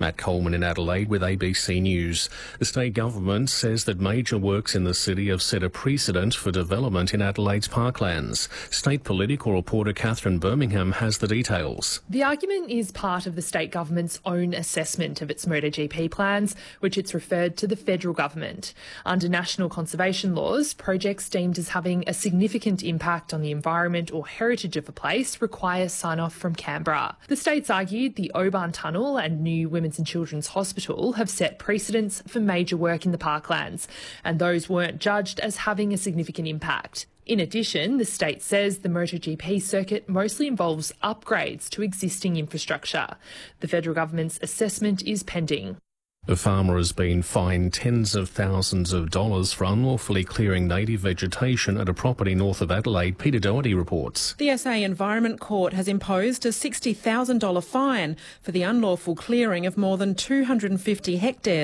Matt Coleman in Adelaide with ABC News. The state government says that major works in the city have set a precedent for development in Adelaide's parklands. State political reporter Catherine Birmingham has the details. The argument is part of the state government's own assessment of its MotoGP plans, which it's referred to the federal government. Under national conservation laws, projects deemed as having a significant impact on the environment or heritage of a place require sign-off from Canberra. The state's argued the Oban Tunnel and new Women's and Children's Hospital have set precedents for major work in the parklands, and those weren't judged as having a significant impact. In addition, the state says the MotoGP circuit mostly involves upgrades to existing infrastructure. The federal government's assessment is pending. A farmer has been fined tens of thousands of dollars for unlawfully clearing native vegetation at a property north of Adelaide. Peter Doherty reports. The SA Environment Court has imposed a $60,000 fine for the unlawful clearing of more than 250 hectares